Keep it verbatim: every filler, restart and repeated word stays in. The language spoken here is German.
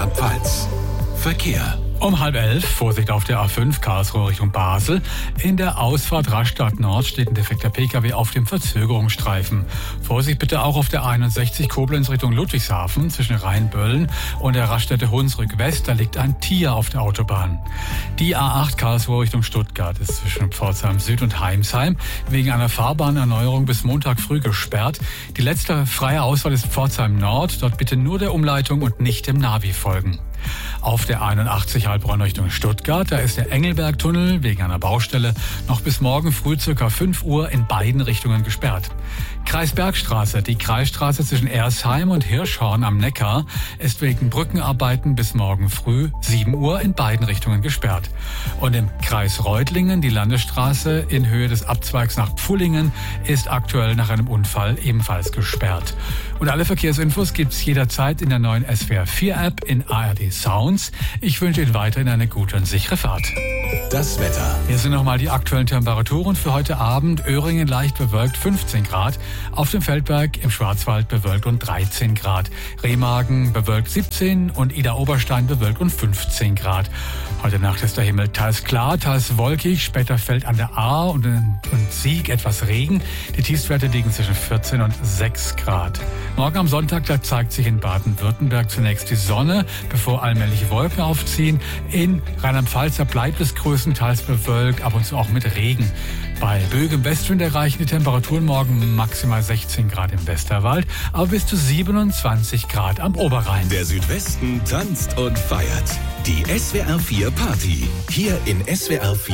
Rheinland-Pfalz. Verkehr. Um halb elf, Vorsicht auf der A fünf, Karlsruhe Richtung Basel. In der Ausfahrt Rastatt Nord steht ein defekter Pkw auf dem Verzögerungsstreifen. Vorsicht bitte auch auf der einundsechzig, Koblenz Richtung Ludwigshafen zwischen Rheinböllen und der Raststätte Hunsrück West. Da liegt ein Tier auf der Autobahn. Die A acht Karlsruhe Richtung Stuttgart ist zwischen Pforzheim Süd und Heimsheim wegen einer Fahrbahnerneuerung bis Montag früh gesperrt. Die letzte freie Ausfahrt ist Pforzheim Nord. Dort bitte nur der Umleitung und nicht dem Navi folgen. Auf der einundachtzig Heilbronn Richtung Stuttgart, da ist der Engelbergtunnel wegen einer Baustelle noch bis morgen früh ca. fünf Uhr in beiden Richtungen gesperrt. Kreisbergstraße, die Kreisstraße zwischen Ersheim und Hirschhorn am Neckar, ist wegen Brückenarbeiten bis morgen früh sieben Uhr in beiden Richtungen gesperrt. Und im Kreis Reutlingen, die Landesstraße in Höhe des Abzweigs nach Pfullingen, ist aktuell nach einem Unfall ebenfalls gesperrt. Und alle Verkehrsinfos gibt's jederzeit in der neuen S W R vier App in A R D Sounds. Ich wünsche Ihnen weiterhin eine gute und sichere Fahrt. Das Wetter. Hier sind nochmal die aktuellen Temperaturen für heute Abend. Öhringen leicht bewölkt fünfzehn Grad. Auf dem Feldberg im Schwarzwald bewölkt und dreizehn Grad. Remagen bewölkt siebzehn und Idar-Oberstein bewölkt und fünfzehn Grad. Heute Nacht ist der Himmel teils klar, teils wolkig. Später fällt an der Ahr und in und Sieg etwas Regen. Die Tiefstwerte liegen zwischen vierzehn und sechs Grad. Morgen am Sonntag, da zeigt sich in Baden-Württemberg zunächst die Sonne, bevor allmählich Wolken aufziehen. In Rheinland-Pfalz bleibt es größtenteils bewölkt, ab und zu auch mit Regen. Bei böigem Westwind erreichen die Temperaturen morgen maximal sechzehn Grad im Westerwald, aber bis zu siebenundzwanzig Grad am Oberrhein. Der Südwesten tanzt und feiert. Die S W R vier Party. Hier in S W R vier.